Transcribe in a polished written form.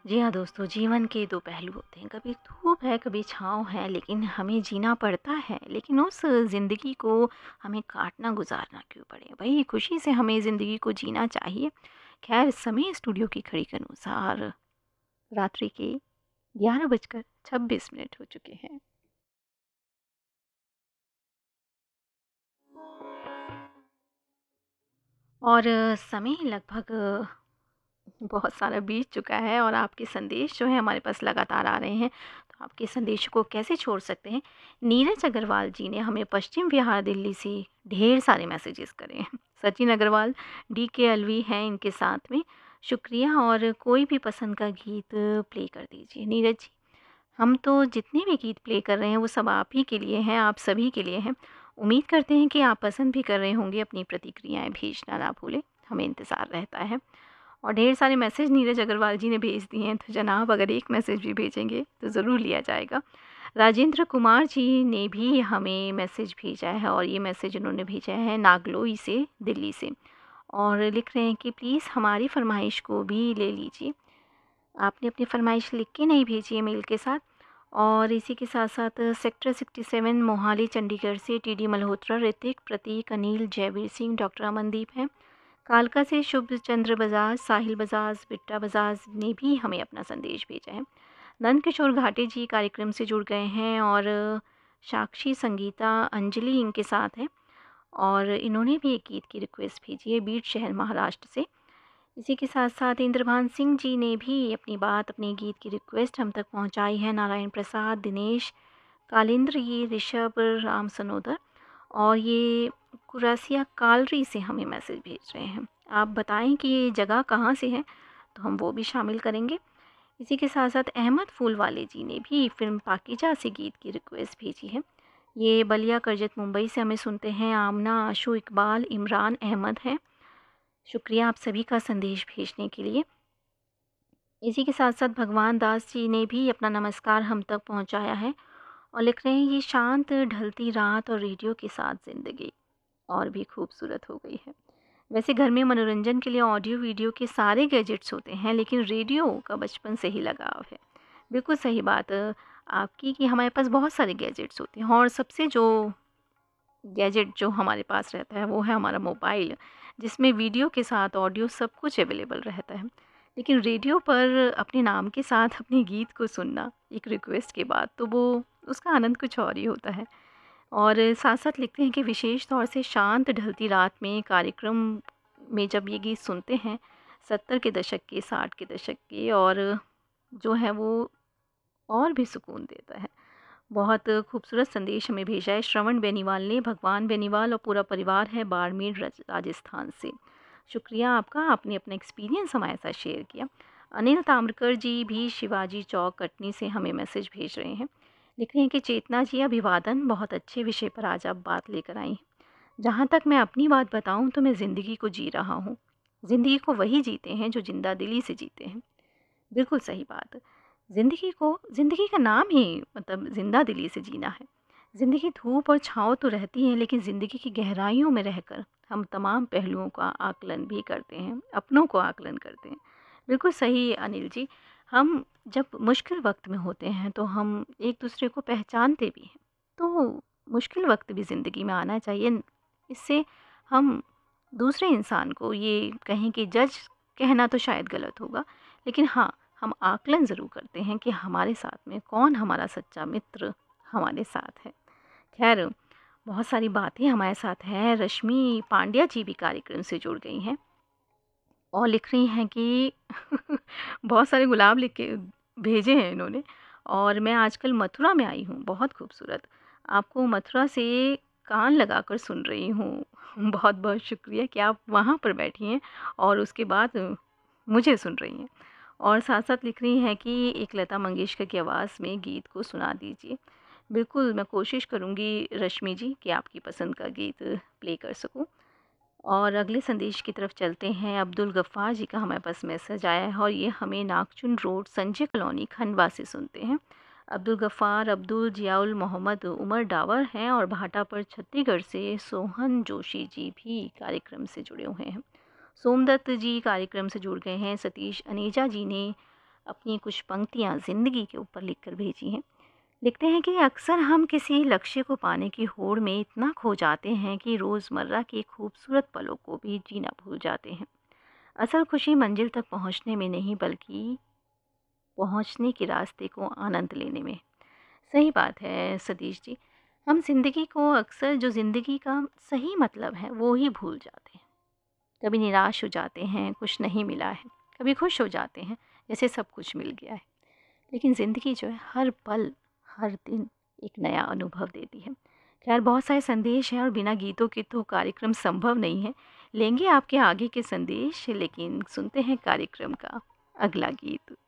जी हाँ दोस्तों, जीवन के दो पहलू होते हैं, कभी धूप है कभी छाँव है, लेकिन हमें जीना पड़ता है। लेकिन उस ज़िंदगी को हमें काटना गुजारना क्यों पड़े, वही खुशी से हमें ज़िंदगी को जीना चाहिए। खैर, समय स्टूडियो की घड़ी के अनुसार रात्रि के 11:26 हो चुके हैं। और समय लगभग बहुत सारा बीत चुका है और आपके संदेश जो हैं हमारे पास लगातार आ रहे हैं। तो आपके संदेश को कैसे छोड़ सकते हैं। नीरज अग्रवाल जी ने हमें पश्चिम विहार दिल्ली से ढेर सारे मैसेजेस करे हैं। सचिन अग्रवाल, डी के अलवी हैं इनके साथ में। शुक्रिया, और कोई भी पसंद का गीत प्ले कर दीजिए नीरज जी। हम तो जितने भी गीत प्ले कर रहे हैं वो सब आप ही के लिए हैं, आप सभी के लिए हैं। उम्मीद करते हैं कि आप पसंद भी कर रहे होंगे। अपनी प्रतिक्रियाएं भेजना ना भूलें, हमें इंतज़ार रहता है। और ढेर सारे मैसेज नीरज अग्रवाल जी ने भेज दिए हैं, तो जनाब अगर एक मैसेज भी भेजेंगे तो ज़रूर लिया जाएगा। राजेंद्र कुमार जी ने भी हमें मैसेज भेजा है, और ये मैसेज उन्होंने भेजा है नागलोई से, दिल्ली से। और लिख रहे हैं कि प्लीज़ हमारी फ़रमाइश को भी ले लीजिए। आपने अपनी फ़रमाइश लिख के नहीं भेजी है मेल के साथ। और इसी के साथ-साथ सेक्टर 67 मोहाली चंडीगढ़ से टीडी मल्होत्रा, ऋतिक, प्रतीक, अनिल, जयवीर सिंह, डॉक्टर अमनदीप हैं। कालका से शुभ चंद्र बजाज, साहिल बजाज, बिट्टा बजाज ने भी हमें अपना संदेश भेजा है। नंद किशोर घाटे जी कार्यक्रम से जुड़ गए हैं, और साक्षी, संगीता, अंजलि इनके साथ हैं। और इन्होंने भी एक गीत की रिक्वेस्ट भेजी है बीड शहर महाराष्ट्र से। इसी के साथ-साथ इंद्रभान सिंह जी ने भी अपनी बात, अपने गीत की रिक्वेस्ट हम तक पहुंचाई है। नारायण प्रसाद, दिनेश, कालिंद्र, ये ऋषभ राम सनोदर, और ये कुरासिया कालरी से हमें मैसेज भेज रहे हैं। आप बताएं कि ये जगह कहाँ से है, तो हम वो भी शामिल करेंगे। इसी के साथ साथ अहमद फूलवाले जी ने भी फ़िल्म पाकीज़ा से गीत की रिक्वेस्ट भेजी है। ये बलिया करजत मुंबई से हमें सुनते हैं। आमना, आशु, इकबाल, इमरान अहमद हैं। शुक्रिया आप सभी का संदेश भेजने के लिए। इसी के साथ साथ भगवान दास जी ने भी अपना नमस्कार हम तक पहुंचाया है, और लिख रहे हैं ये शांत ढलती रात और रेडियो के साथ ज़िंदगी और भी खूबसूरत हो गई है। वैसे घर में मनोरंजन के लिए ऑडियो वीडियो के सारे गैजेट्स होते हैं, लेकिन रेडियो का बचपन से ही लगाव है। बिल्कुल सही बात आपकी कि हमारे पास बहुत सारे गैजेट्स होते हैं, और सबसे जो गैजेट जो हमारे पास रहता है वो है हमारा मोबाइल, जिसमें वीडियो के साथ ऑडियो सब कुछ अवेलेबल रहता है। लेकिन रेडियो पर अपने नाम के साथ अपने गीत को सुनना एक रिक्वेस्ट के बाद, तो वो उसका आनंद कुछ और ही होता है। और साथ-साथ लिखते हैं कि विशेष तौर से शांत ढलती रात में कार्यक्रम में जब ये गीत सुनते हैं, 70 के दशक के, 60 के दशक के, और जो है वो और भी सुकून देता है। बहुत खूबसूरत संदेश हमें भेजा है श्रवण बेनीवाल ने। भगवान बेनीवाल और पूरा परिवार है बाड़मेर राजस्थान से। शुक्रिया आपका, आपने अपना एक्सपीरियंस हमारे साथ शेयर किया। अनिल ताम्रकर जी भी शिवाजी चौक कटनी से हमें मैसेज भेज रहे हैं। लिख रहे हैं कि चेतना जी, अभिवादन, बहुत अच्छे विषय पर आज आप बात लेकर आई। जहाँ तक मैं अपनी बात बताऊँ तो मैं ज़िंदगी को जी रहा हूँ। ज़िंदगी को वही जीते हैं जो जिंदा दिली से जीते हैं। बिल्कुल सही बात। ज़िंदगी का नाम ही मतलब ज़िंदा दिली से जीना है। ज़िंदगी धूप और छाँव तो रहती है, लेकिन ज़िंदगी की गहराइयों में रहकर हम तमाम पहलुओं का आकलन भी करते हैं, अपनों को आकलन करते हैं। बिल्कुल सही अनिल जी। हम जब मुश्किल वक़्त में होते हैं तो हम एक-दूसरे को पहचानते भी हैं। तो मुश्किल वक़्त भी ज़िंदगी में आना चाहिए। इससे हम दूसरे इंसान को ये कहें कि जज कहना तो शायद गलत होगा, लेकिन हाँ, हम आकलन ज़रूर करते हैं कि हमारे साथ में कौन हमारा सच्चा मित्र हमारे साथ है। ख़ैर, बहुत सारी बातें हमारे साथ हैं। रश्मि पांड्या जी भी कार्यक्रम से जुड़ गई हैं, और लिख रही हैं कि बहुत सारे गुलाब लिख के भेजे हैं इन्होंने। और मैं आजकल मथुरा में आई हूँ, बहुत खूबसूरत। आपको मथुरा से कान लगाकर सुन रही हूँ। बहुत-बहुत शुक्रिया कि आप वहाँ पर बैठी हैं और उसके बाद मुझे सुन रही हैं। और साथ-साथ लिख रही हैं कि एक लता मंगेशकर की आवाज़ में गीत को सुना दीजिए। बिल्कुल, मैं कोशिश करूँगी रश्मि जी कि आपकी पसंद का गीत प्ले कर सकूँ। और अगले संदेश की तरफ चलते हैं। अब्दुल गफ़्फ़ार जी का हमारे पास मैसेज आया है, और ये हमें नागचुन रोड, संजय कॉलोनी, खंडवा से सुनते हैं। अब्दुल गफ़्फ़ार, अब्दुल, जियाउल मोहम्मद, उमर डावर हैं, और भाटा पर छत्तीसगढ़ से सोहन जोशी जी भी कार्यक्रम से जुड़े हुए हैं। सोमदत्त जी कार्यक्रम से जुड़ गए हैं। सतीश अनेजा जी ने अपनी कुछ पंक्तियाँ ज़िंदगी के ऊपर लिखकर भेजी हैं। लिखते हैं कि अक्सर हम किसी लक्ष्य को पाने की होड़ में इतना खो जाते हैं कि रोज़मर्रा के खूबसूरत पलों को भी जीना भूल जाते हैं। असल खुशी मंजिल तक पहुंचने में नहीं, बल्कि पहुंचने के रास्ते को आनंद लेने में। सही बात है सतीश जी। हम ज़िंदगी को अक्सर, जो ज़िंदगी का सही मतलब है, वो ही भूल जाते हैं। कभी निराश हो जाते हैं, कुछ नहीं मिला है, कभी खुश हो जाते हैं जैसे सब कुछ मिल गया है। लेकिन ज़िंदगी जो है, हर पल, हर दिन एक नया अनुभव देती है। खैर, बहुत सारे संदेश हैं और बिना गीतों के तो कार्यक्रम संभव नहीं है। लेंगे आपके आगे के संदेश, लेकिन सुनते हैं कार्यक्रम का अगला गीत।